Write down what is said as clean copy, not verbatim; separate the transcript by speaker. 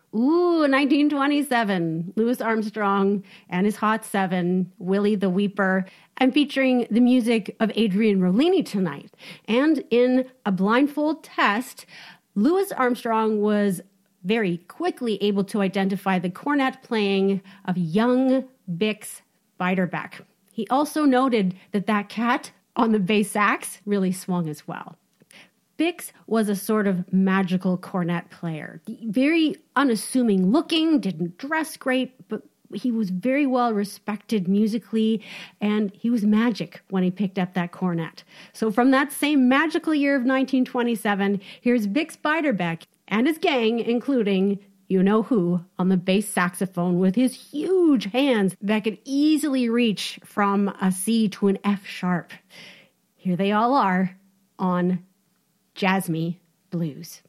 Speaker 1: Ooh, 1927. Louis Armstrong and his Hot Seven, Willie the Weeper. I'm featuring the music of Adrian Rollini tonight. And in a blindfold test, Louis Armstrong was very quickly able to identify the cornet playing of young Bix Beiderbecke. He also noted that that cat on the bass sax really swung as well. Bix was a sort of magical cornet player. Very unassuming looking, didn't dress great, but he was very well respected musically, and he was magic when he picked up that cornet. So from that same magical year of 1927, here's Bix Beiderbecke and his gang, including you-know-who, on the bass saxophone with his huge hands that could easily reach from a C to an F sharp. Here they all are on Jazz Me Blues.